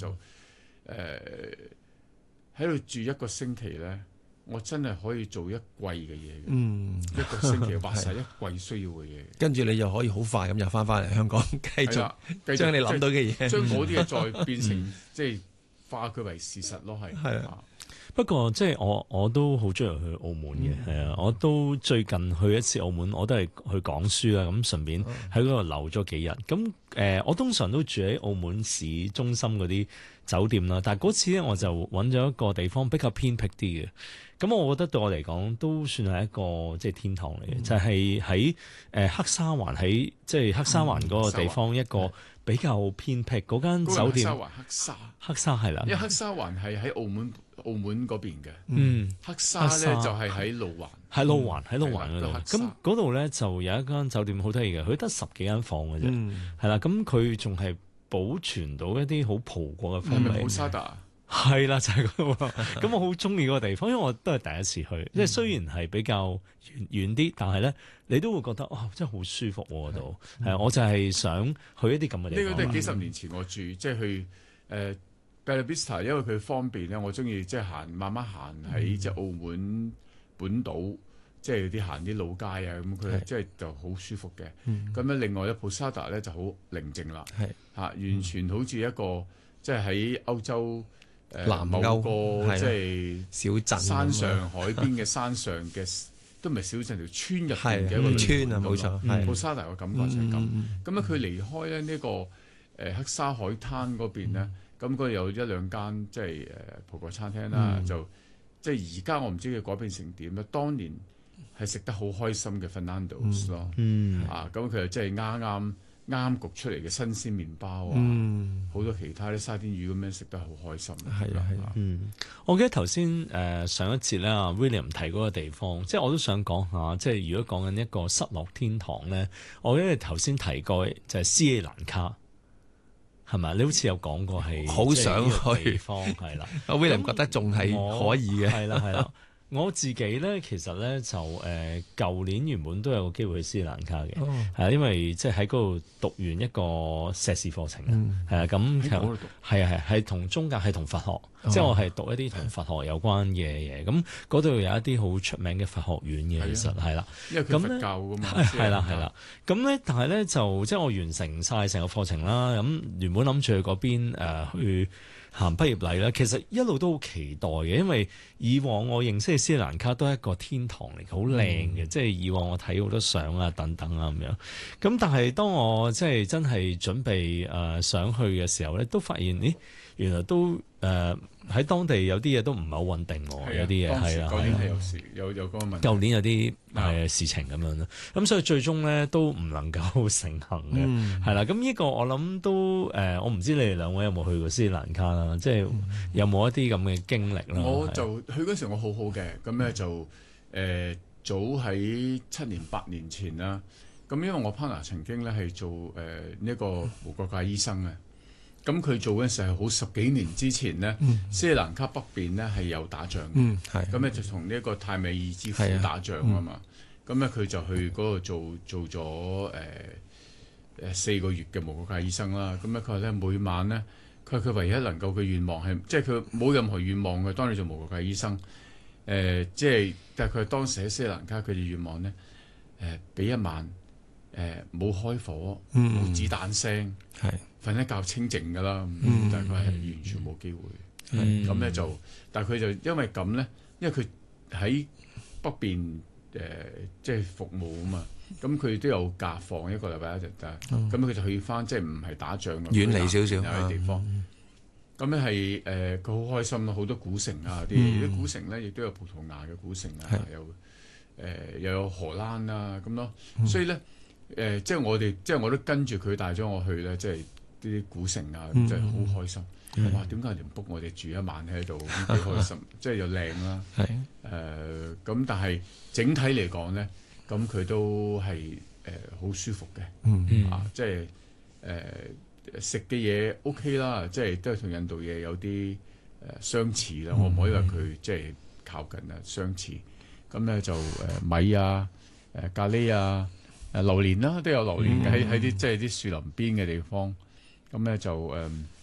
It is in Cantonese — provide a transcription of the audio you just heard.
就喺度住一個星期咧，我真係可以做一季嘅嘢嘅，一個星期畫晒一季需要嘅嘢。 跟住你又可以好快咁又翻嚟香港，繼續將你諗到嘅嘢， 將嗰啲嘢再變成即係化佢為事實咯，係啊。 不過即係我都好中意去澳門嘅，係啊！我都最近去一次澳門，我都係去講書啦，咁順便喺嗰度留咗幾日。咁我通常都住喺澳門市中心嗰啲酒店啦，但係嗰次咧我就揾咗一個地方比較偏僻啲嘅。咁我覺得對我嚟講都算係一個即係天堂嚟嘅，就係喺黑沙環，喺即係黑沙環嗰個地方一個比較偏僻嗰間酒店。黑沙係啦， 因為黑沙環係喺澳門嗰邊嘅，黑沙咧就係喺路環， 喺路環嗰度。咁嗰度咧就有一間酒店好得意嘅，佢得10幾間房嘅啫，係啦。咁佢仲係保存到一啲好葡國嘅風味。係咪普沙達？係啦，就係嗰度。咁我好中意嗰個地方，因為我都係第一次去。即係雖然係比較遠啲，但係咧你都會覺得真係好舒服喎嗰度。係我就係想去一啲咁嘅地方。 呢個都係幾十年前我住，即係去Bella Vista， 因為佢方便咧，我中意即係慢慢行喺即係澳門本島，即係啲行啲老街啊，咁佢即係就好舒服嘅。咁樣另外咧，Posada 咧就好寧靜啦，完全好似一個即係喺歐洲南某個即係小鎮山上海邊嘅山上嘅，都唔係小鎮，條村入邊嘅一個村啊，冇錯。 Posada 嘅感覺就係咁。咁咧佢離開咧呢個黑沙海灘嗰邊咧。咁嗰度有一兩間即係葡國餐廳啦，就即係而家我唔知佢改變成點啦。當年係食得好開心嘅 Fernando's 咯，咁佢就即係啱焗出嚟嘅新鮮麵包啊，好多其他啲沙甸魚咁樣食得好開心。 係啊， 我記得頭先上一節咧，William 提嗰個地方，即係我都想講下，即係如果講緊一個失落天堂咧，我因為頭先提過就係斯里蘭卡。係咪？你好似有講過係好想去地方，係啦。 阿 William 覺得仲係可以嘅， 係啦。我自己咧，其實咧就舊年原本都有個機會去斯里蘭卡嘅，係因為即係喺嗰度讀完一個碩士課程係啊，咁其實係同宗教係同佛學，即係我係讀一啲同佛學有關嘅嘢。咁嗰度有一啲好出名嘅佛學院嘅，其實係啦， 因為佢佛教㗎嘛， 係啦。咁咧，但係咧就即係我完成晒成個課程啦。咁原本諗住去嗰邊去行畢業禮啦，其實一路都好期待嘅，因為以往我認識嘅斯里蘭卡都係一個天堂嚟，好靚嘅，即係以往我睇好多相啊等等啊咁樣。咁但係當我即係真係準備想去嘅時候咧，都發現原來都喺當地有啲嘢都唔係好穩定喎，有啲嘢係啦。 舊年係有事，有嗰個問題。 舊年有啲事情咁樣啦，咁所以最終咧都唔能夠成行嘅，係啦。咁呢個我諗都我唔知你哋兩位有冇去過斯里蘭卡啦，即係有冇一啲咁嘅經歷啦？ 我就去嗰時我好好嘅，咁咧就早喺7年8年前啦。咁因為我 partner 曾經咧係做呢個無國界醫生嘅。咁佢做嗰陣時係好10幾年之前咧，斯里蘭卡北邊咧係有打仗嘅，咁咧就同呢一個泰米爾之父打仗啊嘛，咁咧佢就去嗰度做咗4個月嘅無國界醫生啦。咁咧佢話咧每晚咧，佢唯一能夠嘅願望係，即係佢冇任何願望嘅。當你做無國界醫生，即係但係佢當時喺斯里蘭卡，佢嘅願望咧，俾一晚冇開火，冇子彈聲，瞓一覺清靜㗎啦，但係佢係完全冇機會。咁咧就，但係佢就因為咁咧，因為佢喺北邊即係服務啊嘛，咁佢都有假放一個禮拜1日㗎，咁佢就去翻即係唔係打仗嘅遠離少少有啲地方。咁咧係佢好開心咯，好多古城啊，啲古城咧亦都有葡萄牙嘅古城啊，又有荷蘭啊咁咯，所以咧即係我都跟住佢帶咗我去咧，即係啲古城啊，真係好開心。哇！點解人哋 book 我哋住一晚喺度，幾開心，即係又靚啦。咁但係整體嚟講咧，咁佢都係好舒服嘅。即係食嘅嘢 OK 啦，即係都係同印度嘢有啲相似啦。我唔可以話佢即係靠近啊，相似。咁咧就米啊、咖喱啊、榴蓮啦，都有榴蓮喺啲即係啲樹林邊嘅地方。咁咧就